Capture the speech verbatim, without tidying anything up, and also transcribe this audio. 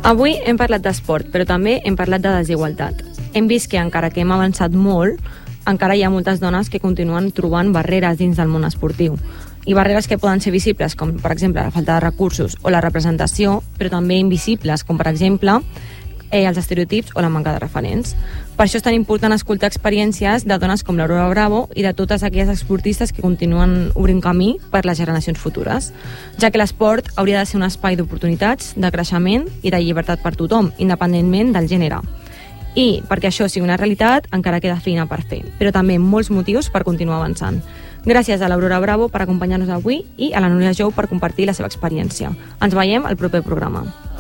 Avui hem parlat d'esport, però també hem parlat de desigualtat. Hem vist que encara que hem avançat molt, encara hi ha moltes dones que continuen trobant barreres dins del món esportiu. I barreres que poden ser visibles, com per exemple la falta de recursos o la representació, però també invisibles, com per exemple eh, els estereotips o la manca de referents. Per això és tan important escoltar experiències de dones com l'Aurora Bravo i de totes aquelles esportistes que continuen obrint camí per les generacions futures, ja que l'esport hauria de ser un espai d'oportunitats, de creixement i de llibertat per tothom, independentment del gènere. I perquè això sigui una realitat encara queda feina per fer, però també molts motius per continuar avançant. Gràcies a l'Aurora Bravo per acompanyar-nos avui i a la Núria Jou per compartir la seva experiència. Ens veiem al proper programa.